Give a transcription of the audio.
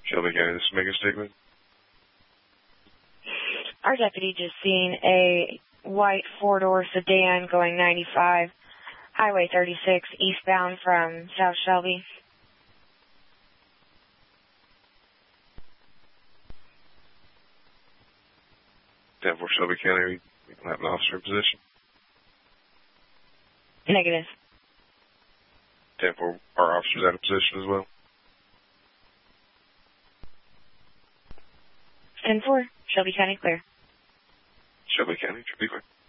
Shelby County, this is Megan Stigman. Our deputy just seen a white four-door sedan going 95, Highway 36, eastbound from South Shelby. For Shelby County, we don't have an officer in position. Negative. 10-4, our officer's out of position as well. 10-4, Shelby County clear. Shelby County, should be clear.